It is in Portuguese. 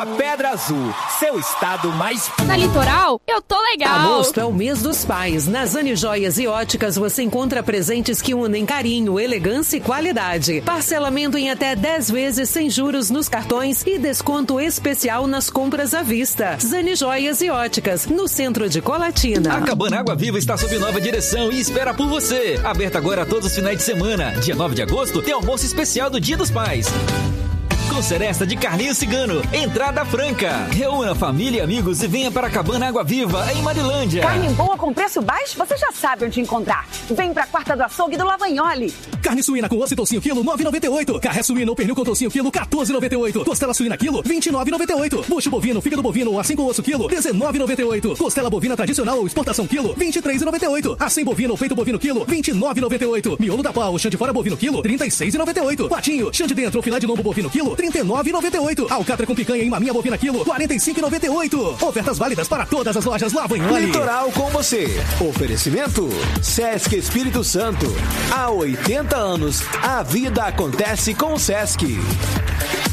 Nova Pedra Azul, seu estado mais... Na Litoral, eu tô legal. Agosto é o mês dos pais. Na Zani Joias e Óticas você encontra presentes que unem carinho, elegância e qualidade. Parcelamento em até 10 vezes sem juros nos cartões e desconto especial nas compras à vista. Zani Joias e Óticas, no centro de Colatina. A Cabana Água Viva está sob nova direção e espera por você. Aberta agora todos os finais de semana. Dia 9 de agosto tem almoço especial do Dia dos Pais. Com seresta de Carlinhos Cigano, entrada franca. Reúna família e amigos e venha para a Cabana Água Viva, em Marilândia. Carne boa com preço baixo, você já sabe onde encontrar. Vem para a Quarta do Açougue do Lavagnoli. Carne suína com osso e toucinho quilo, 9,98. Carré suína ou pernil com toucinho quilo, 14,98. Costela suína quilo, 29,98. Bucho bovino, fígado bovino ou assim com osso quilo, 19,98. Costela bovina tradicional ou exportação quilo, 23,98. Assim bovino ou peito bovino quilo, 29,98. Miolo da pau, chã de fora bovino quilo, 36,98. Patinho, chã de dentro ou filé de lombo bovino quilo, 39,98. Alcatra com picanha e maminha bovina quilo, 45,98. Ofertas válidas para todas as lojas Lavagnoli. Litoral com você. Oferecimento Sesc Espírito Santo. Há 80 anos, a vida acontece com o Sesc.